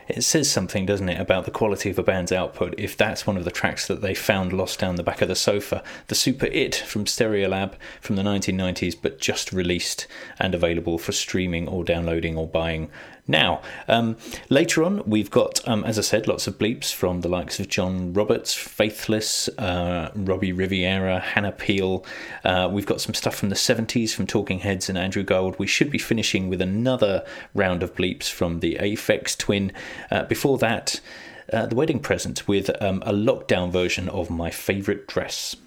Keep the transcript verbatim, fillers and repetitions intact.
it says something, doesn't it, about the quality of a band's output if that's one of the tracks that they found lost down the back of the sofa. The Super It from Stereolab from the nineteen nineties, but just released and available for streaming or downloading or buying now. Um, later on, we've got, um, as I said, lots of bleeps from the likes of John Roberts, Faithless, uh, Robbie Riviera, Hannah Peel. Uh, we've got some stuff from the seventies from Talking Heads and Andrew Gold. We should be finishing with another round of bleeps from the Aphex Twin. Uh, before that, uh, The Wedding Present with um, a lockdown version of My Favourite Dress.